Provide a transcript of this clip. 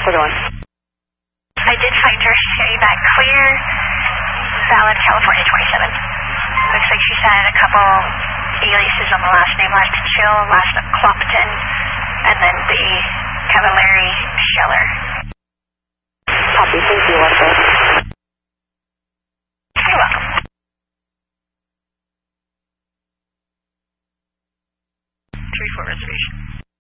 For the one. I did find her. She sent me back clear, valid California 27. Looks like she had a couple aliases on the last name, last Chill, last Clopton, and then the Cavallari Scheller. Copy, thank you, West Bay. You're welcome. 3-4 reservation.